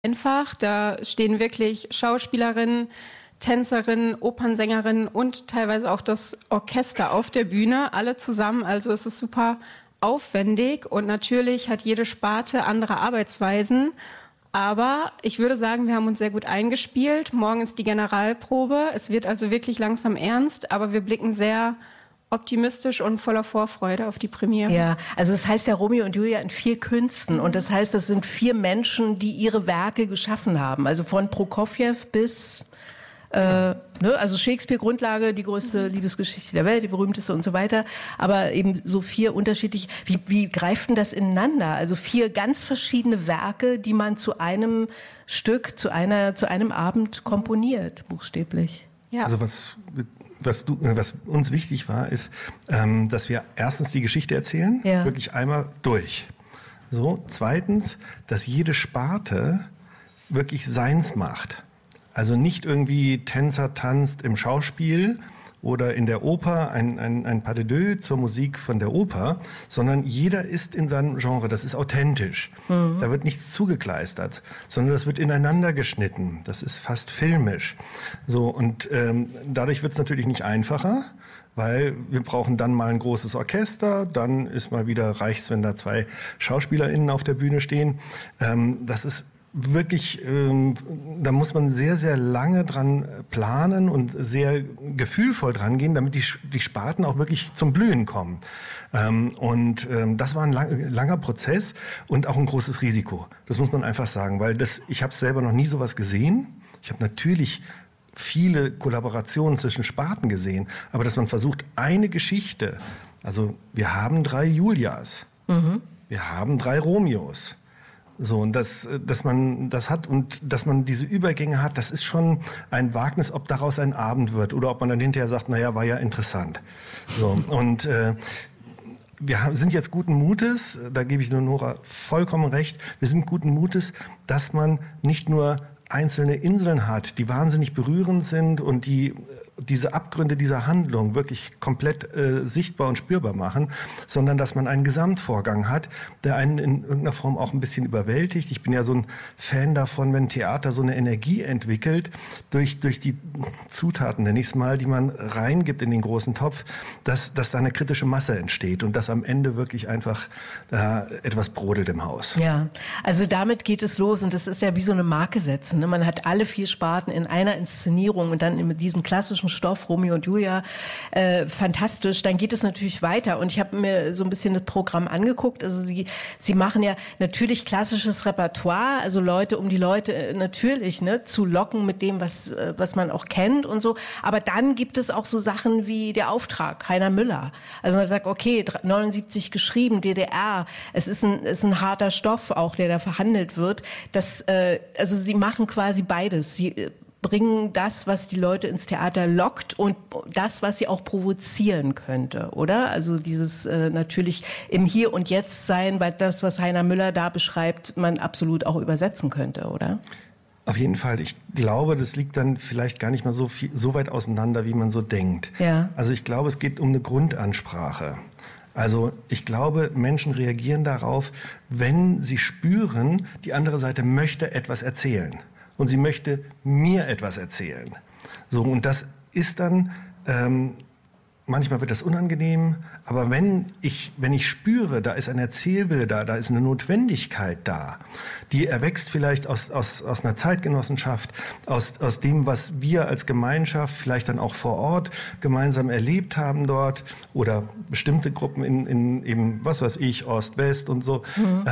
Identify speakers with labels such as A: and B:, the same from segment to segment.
A: einfach. Da stehen wirklich Schauspielerinnen, Tänzerinnen, Opernsängerinnen und teilweise auch das Orchester auf der Bühne, alle zusammen. Also es ist super aufwendig und natürlich hat jede Sparte andere Arbeitsweisen. Aber ich würde sagen, wir haben uns sehr gut eingespielt. Morgen ist die Generalprobe. Es wird also wirklich langsam ernst, aber wir blicken sehr optimistisch und voller Vorfreude auf die Premiere.
B: Ja, also das heißt ja Romeo und Julia in 4 Künsten. Und das heißt, das sind 4 Menschen, die ihre Werke geschaffen haben. Also von Prokofjew bis... also Shakespeare, Grundlage, die größte Liebesgeschichte der Welt, die berühmteste und so weiter. Aber eben so 4 unterschiedlich. Wie greift denn das ineinander? Also 4 ganz verschiedene Werke, die man zu einem Stück, zu einem Abend komponiert, buchstäblich.
A: Ja.
C: Also was uns wichtig war, ist, dass wir erstens die Geschichte erzählen, wirklich einmal durch. So, zweitens, dass jede Sparte wirklich seins macht. Also nicht irgendwie Tänzer tanzt im Schauspiel oder in der Oper ein Pas de deux zur Musik von der Oper, sondern jeder ist in seinem Genre, das ist authentisch. Da wird nichts zugekleistert, sondern das wird ineinander geschnitten. Das ist fast filmisch. So, und dadurch wird es natürlich nicht einfacher, weil wir brauchen dann mal ein großes Orchester, dann ist mal wieder reicht's, wenn da 2 SchauspielerInnen auf der Bühne stehen. Das ist wirklich, da muss man sehr, sehr lange dran planen und sehr gefühlvoll dran gehen, damit die Sparten auch wirklich zum Blühen kommen. Das war ein langer Prozess und auch ein großes Risiko. Das muss man einfach sagen, weil ich habe selber noch nie sowas gesehen. Ich habe natürlich viele Kollaborationen zwischen Sparten gesehen, aber dass man versucht, eine Geschichte, also wir haben 3 Julias, wir haben 3 Romeos, so, und dass man das hat und dass man diese Übergänge hat, das ist schon ein Wagnis, ob daraus ein Abend wird oder ob man dann hinterher sagt, naja, war ja interessant. So, und wir sind jetzt guten Mutes, da gebe ich Nora vollkommen recht, wir sind guten Mutes, dass man nicht nur einzelne Inseln hat, die wahnsinnig berührend sind und die diese Abgründe dieser Handlung wirklich komplett sichtbar und spürbar machen, sondern dass man einen Gesamtvorgang hat, der einen in irgendeiner Form auch ein bisschen überwältigt. Ich bin ja so ein Fan davon, wenn Theater so eine Energie entwickelt, durch die Zutaten, nenne ich es mal, die man reingibt in den großen Topf, dass da eine kritische Masse entsteht und dass am Ende wirklich einfach etwas brodelt im Haus.
B: Ja, also damit geht es los und das ist ja wie so eine Marke setzen. Ne? Man hat alle 4 Sparten in einer Inszenierung und dann mit diesem klassischen Stoff, Romeo und Julia, fantastisch. Dann geht es natürlich weiter und ich habe mir so ein bisschen das Programm angeguckt. Also sie machen ja natürlich klassisches Repertoire, also um die Leute natürlich zu locken mit dem, was man auch kennt und so. Aber dann gibt es auch so Sachen wie der Auftrag, Heiner Müller. Also man sagt, okay, 79 geschrieben, DDR, es ist ein harter Stoff auch, der da verhandelt wird. Also sie machen quasi beides. Sie bringen das, was die Leute ins Theater lockt und das, was sie auch provozieren könnte, oder? Also dieses natürlich im Hier und Jetzt sein, weil das, was Heiner Müller da beschreibt, man absolut auch übersetzen könnte, oder?
C: Auf jeden Fall. Ich glaube, das liegt dann vielleicht gar nicht mal so weit auseinander, wie man so denkt.
B: Ja.
C: Also ich glaube, es geht um eine Grundansprache. Also ich glaube, Menschen reagieren darauf, wenn sie spüren, die andere Seite möchte etwas erzählen. Und sie möchte mir etwas erzählen. So, und das ist dann, manchmal wird das unangenehm, aber wenn ich spüre, da ist ein Erzählwille da ist eine Notwendigkeit da, die erwächst vielleicht aus einer Zeitgenossenschaft, aus dem, was wir als Gemeinschaft vielleicht dann auch vor Ort gemeinsam erlebt haben dort oder bestimmte Gruppen in eben, was weiß ich, Ost, West und so,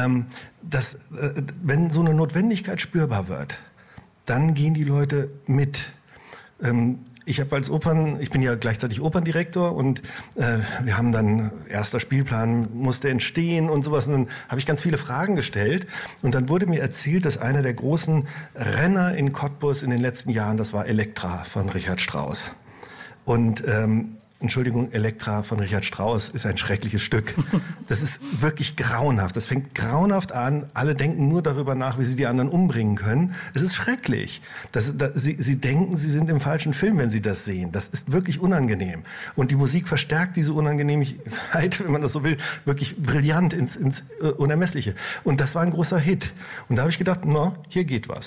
C: wenn so eine Notwendigkeit spürbar wird, dann gehen die Leute mit. Ich bin ja gleichzeitig Operndirektor und wir haben dann, erster Spielplan musste entstehen und sowas. Und dann habe ich ganz viele Fragen gestellt und dann wurde mir erzählt, dass einer der großen Renner in Cottbus in den letzten Jahren, das war Elektra von Richard Strauss. Und Entschuldigung, Elektra von Richard Strauss ist ein schreckliches Stück. Das ist wirklich grauenhaft. Das fängt grauenhaft an. Alle denken nur darüber nach, wie sie die anderen umbringen können. Es ist schrecklich. Sie denken, sie sind im falschen Film, wenn sie das sehen. Das ist wirklich unangenehm. Und die Musik verstärkt diese Unangenehmigkeit, wenn man das so will, wirklich brillant ins Unermessliche. Und das war ein großer Hit. Und da habe ich gedacht, hier geht was.